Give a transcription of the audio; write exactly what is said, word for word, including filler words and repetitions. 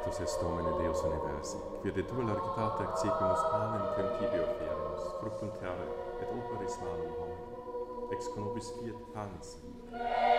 Sanctus est Domine Deus universi, quia de tua largitate accipimus panem tempibio fierimus, fructum terrae et operis malum hominum, ex conobis fiat panis.